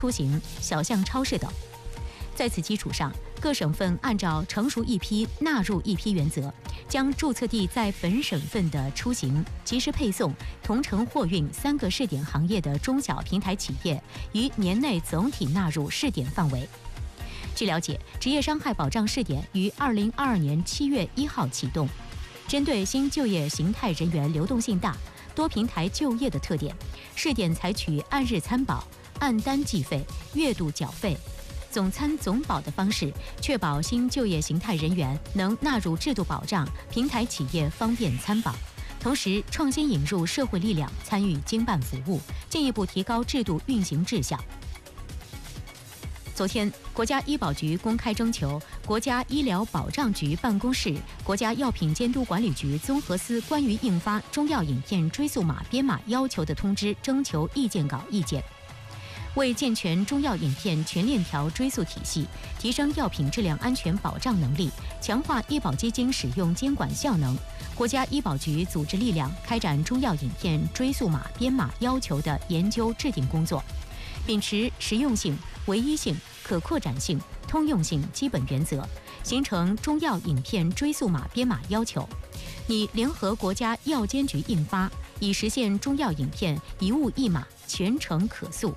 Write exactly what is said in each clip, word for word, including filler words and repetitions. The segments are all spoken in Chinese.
出行、小巷超市等。在此基础上，各省份按照成熟一批纳入一批原则，将注册地在本省份的出行、即时配送、同城货运三个试点行业的中小平台企业于年内总体纳入试点范围。据了解，职业伤害保障试点于二零二二年七月一号启动，针对新就业形态人员流动性大、多平台就业的特点，试点采取按日参保、按单计费、月度缴费、总参总保的方式，确保新就业形态人员能纳入制度保障，平台企业方便参保。同时，创新引入社会力量参与经办服务，进一步提高制度运行质效。昨天，国家医保局公开征求国家医疗保障局办公室、国家药品监督管理局综合司关于印发中药影片追溯码编码要求的通知征求意见稿意见。为健全中药影片全链条追溯体系，提升药品质量安全保障能力，强化医保基金使用监管效能，国家医保局组织力量开展中药影片追溯码编码要求的研究制定工作，秉持实用性、唯一性、可扩展性、通用性基本原则，形成中药影片追溯码编码要求，拟联合国家药监局印发，以实现中药影片一物一码、全程可溯。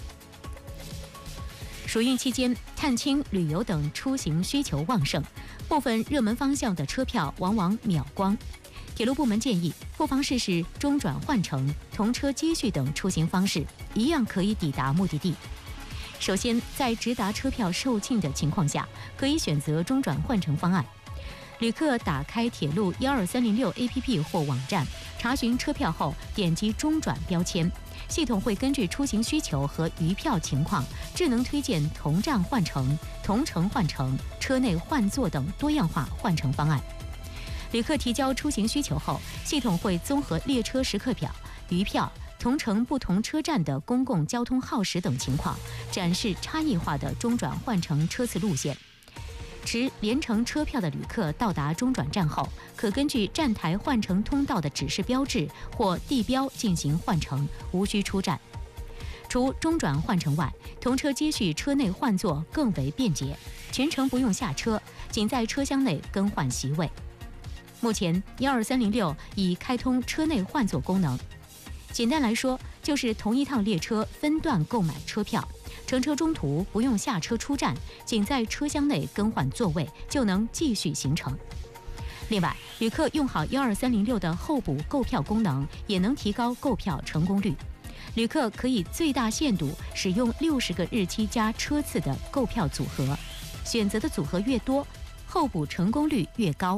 暑运期间，探亲、旅游等出行需求旺盛，部分热门方向的车票往往秒光。铁路部门建议，不妨试试中转换乘、同车接续等出行方式，一样可以抵达目的地。首先，在直达车票售罄的情况下，可以选择中转换乘方案。旅客打开铁路一二三零六 A P P 或网站，查询车票后，点击中转标签，系统会根据出行需求和余票情况，智能推荐同站换乘、同乘换乘、车内换座等多样化换乘方案。旅客提交出行需求后，系统会综合列车时刻表、余票、同乘不同车站的公共交通耗时等情况，展示差异化的中转换乘车次路线。持联乘车票的旅客到达中转站后，可根据站台换乘通道的指示标志或地标进行换乘，无需出站。除中转换乘外，同车接续车内换座更为便捷，全程不用下车，仅在车厢内更换席位。目前一二三零六已开通车内换座功能，简单来说，就是同一趟列车分段购买车票，乘车中途不用下车出站，仅在车厢内更换座位就能继续行程。另外，旅客用好一二三零六的候补购票功能，也能提高购票成功率。旅客可以最大限度使用六十个日期加车次的购票组合，选择的组合越多，候补成功率越高。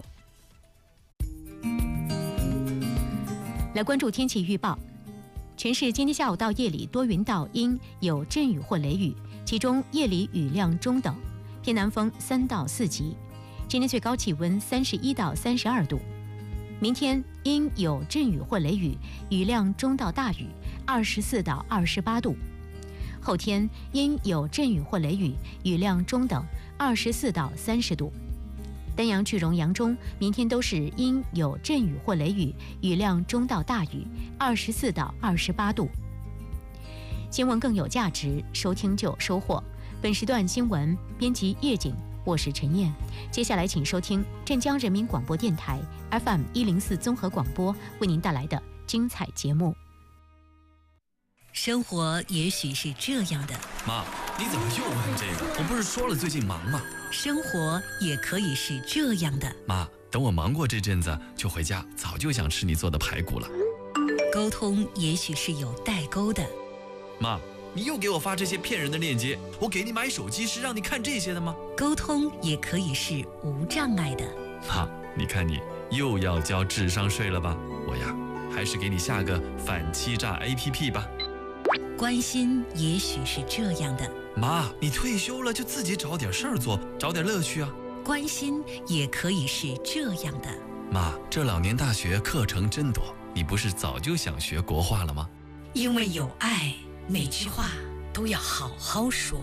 来关注天气预报。全市今天下午到夜里多云到阴，有阵雨或雷雨，其中夜里雨量中等，偏南风三到四级。今天最高气温三十一到三十二度。明天阴有阵雨或雷雨，雨量中到大雨，二十四到二十八度。后天阴有阵雨或雷雨，雨量中等，二十四到三十度。丹阳、句容、扬中明天都是阴有阵雨或雷雨，雨量中到大雨，二十四到二十八度。新闻更有价值，收听就有收获。本时段新闻编辑叶景，我是陈燕。接下来请收听镇江人民广播电台 F M 一零四综合广播为您带来的精彩节目。 生活也许是这样的。 妈，你怎么又问这个？我不是说了最近忙吗？ 生活也可以是这样的。 妈，等我忙过这阵子就回家，早就想吃你做的排骨了。 沟通也许是有代沟的。 妈，你又给我发这些骗人的链接，我给你买手机是让你看这些的吗？ 沟通也可以是无障碍的。 妈，你看你又要交智商税了吧？我呀，还是给你下个反欺诈 A P P 吧。 关心也许是这样的。 妈，你退休了就自己找点事儿做，找点乐趣啊。 关心也可以是这样的。 妈，这两年大学课程真多，你不是早就想学国画了吗？ 因为有爱，每句话都要好好说。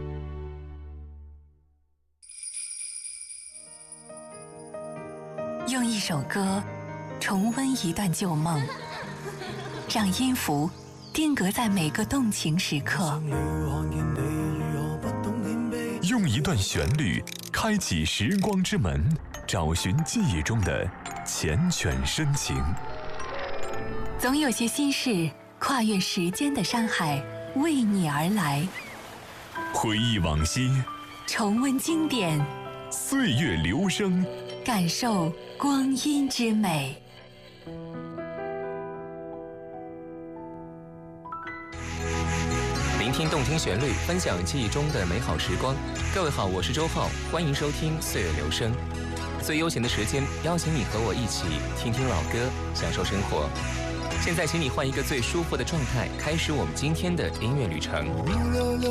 用一首歌重温一段旧梦，让音符定格在每个动情时刻。 用一段旋律开启时光之门，找寻记忆中的缱绻深情。 总有些心事跨越时间的山海，为你而来。 回忆往昔， 重温经典， 岁月流声， 感受光阴之美。 聆听动听旋律，分享记忆中的美好时光。各位好，我是周浩，欢迎收听《岁月流声》。最悠闲的时间，邀请你和我一起听听老歌，享受生活。现在，请你换一个最舒服的状态，开始我们今天的音乐旅程。